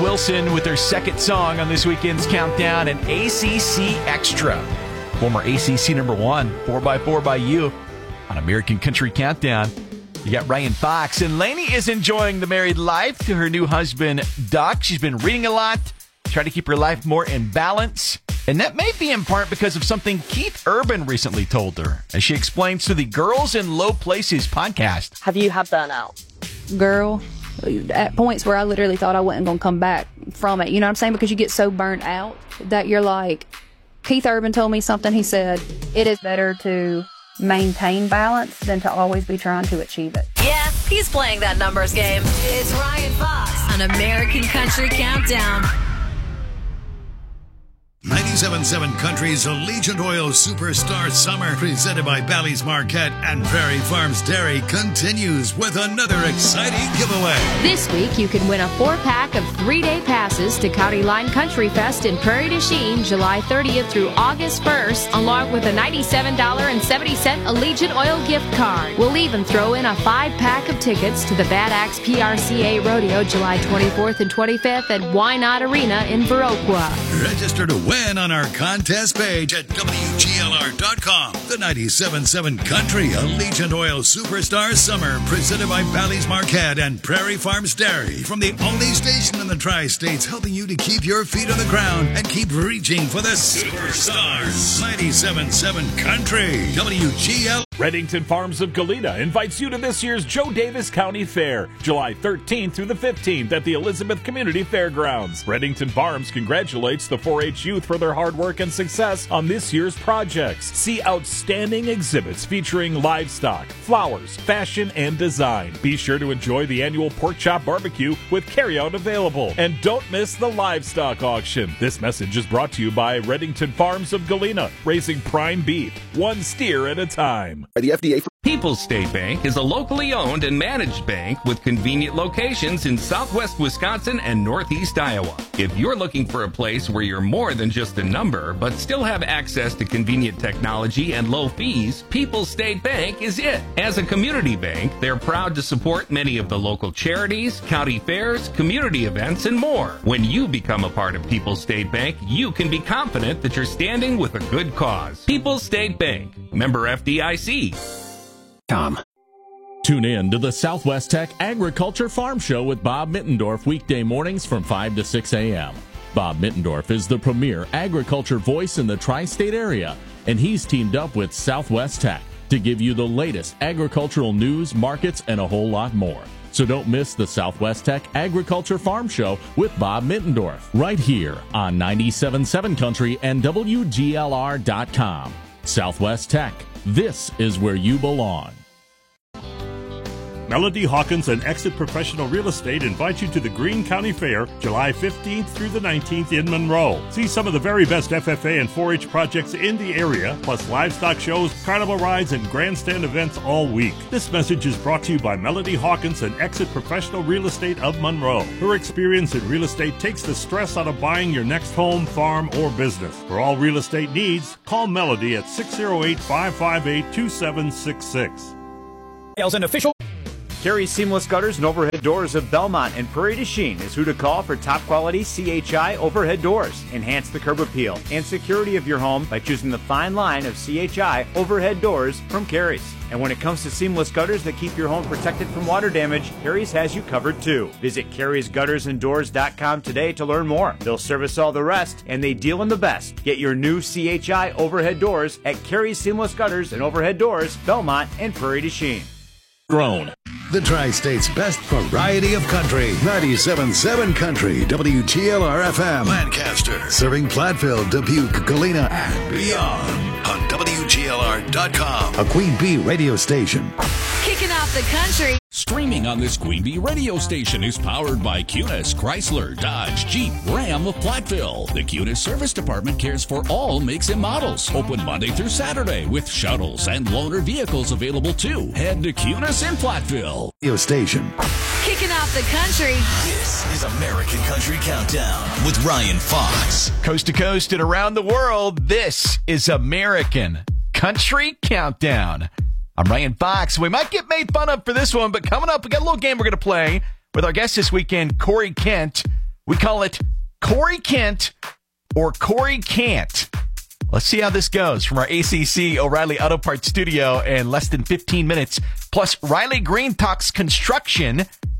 Wilson with their second song on this weekend's countdown, and ACC Extra. Former ACC number 1, 4x4 by You on American Country Countdown. You got Ryan Fox, and Lainey is enjoying the married life to her new husband, Doc. She's been reading a lot, trying to keep her life more in balance. And that may be in part because of something Keith Urban recently told her, as she explains to the Girls in Low Places podcast. Have you had burnout? Girl, at points where I literally thought I wasn't going to come back from it. You know what I'm saying? Because you get so burnt out that you're like, Keith Urban told me something. He said, it is better to maintain balance than to always be trying to achieve it. Yeah, he's playing that numbers game. It's Ryan Fox on American Country Countdown. 97.7 Country's Allegiant Oil Superstar Summer, presented by Bally's Marquette and Prairie Farms Dairy, continues with another exciting giveaway. This week, you can win a 4-pack of 3-day passes to County Line Country Fest in Prairie du Chien, July 30th through August 1st, along with a $97.70 Allegiant Oil gift card. We'll even throw in a 5-pack of tickets to the Bad Axe PRCA Rodeo, July 24th and 25th at Why Not Arena in Viroqua. Register to win on our contest page at WGLR.com. The 97.7 Country Allegiant Oil Superstar Summer, presented by Bally's Marquette and Prairie Farms Dairy, from the only station in the Tri-States helping you to keep your feet on the ground and keep reaching for the superstars. 97.7 Country WGL. Redington Farms of Galena invites you to this year's Joe Davis County Fair, July 13th through the 15th at the Elizabeth Community Fairgrounds. Redington Farms congratulates the 4-H youth for their hard work and success on this year's projects. See outstanding exhibits featuring livestock, flowers, fashion, and design. Be sure to enjoy the annual pork chop barbecue with carryout available. And don't miss the livestock auction. This message is brought to you by Redington Farms of Galena, raising prime beef, one steer at a time. The FDA. People's State Bank is a locally owned and managed bank with convenient locations in southwest Wisconsin and northeast Iowa. If you're looking for a place where you're more than just a number, but still have access to convenient technology and low fees, People's State Bank is it. As a community bank, they're proud to support many of the local charities, county fairs, community events, and more. When you become a part of People's State Bank, you can be confident that you're standing with a good cause. People's State Bank, member FDIC. Tune in to the Southwest Tech Agriculture Farm Show with Bob Mittendorf weekday mornings from 5 to 6 a.m. Bob Mittendorf is the premier agriculture voice in the tri-state area, and he's teamed up with Southwest Tech to give you the latest agricultural news, markets, and a whole lot more. So don't miss the Southwest Tech Agriculture Farm Show with Bob Mittendorf right here on 97.7 Country and WGLR.com. Southwest Tech, this is where you belong. Melody Hawkins and Exit Professional Real Estate invite you to the Greene County Fair, July 15th through the 19th in Monroe. See some of the very best FFA and 4-H projects in the area, plus livestock shows, carnival rides, and grandstand events all week. This message is brought to you by Melody Hawkins and Exit Professional Real Estate of Monroe. Her experience in real estate takes the stress out of buying your next home, farm, or business. For all real estate needs, call Melody at 608-558-2766. Sales and official. Carrie's Seamless Gutters and Overhead Doors of Belmont and Prairie du Chien is who to call for top quality CHI overhead doors. Enhance the curb appeal and security of your home by choosing the fine line of CHI overhead doors from Carrie's. And when it comes to seamless gutters that keep your home protected from water damage, Carrie's has you covered too. Visit carriesguttersanddoors.com today to learn more. They'll service all the rest, and they deal in the best. Get your new CHI overhead doors at Carrie's Seamless Gutters and Overhead Doors, Belmont and Prairie du Chien. Grown. The Tri-State's best variety of country. 97.7 Country, WGLR-FM. Lancaster. Serving Platteville, Dubuque, Galena, and beyond. On WGLR.com. A Queen Bee radio station. Kicking off the country. Streaming on this Queen Bee radio station is powered by Cunis, Chrysler, Dodge, Jeep, Ram of Platteville. The Cunis Service Department cares for all makes and models. Open Monday through Saturday with shuttles and loaner vehicles available too. Head to Cunis in Platteville. Radio station. Kicking off the country. This is American Country Countdown with Ryan Fox. Coast to coast and around the world, this is American Country Countdown. I'm Ryan Fox. We might get made fun of for this one, but coming up, we got a little game we're going to play with our guest this weekend, Corey Kent. We call it Corey Kent or Corey Can't. Let's see how this goes from our ACC O'Reilly Auto Parts studio in less than 15 minutes. Plus, Riley Green talks construction